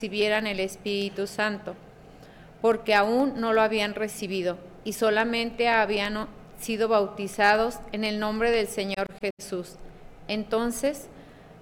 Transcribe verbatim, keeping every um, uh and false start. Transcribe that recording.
recibieran el Espíritu Santo, porque aún no lo habían recibido y solamente habían sido bautizados en el nombre del Señor Jesús. Entonces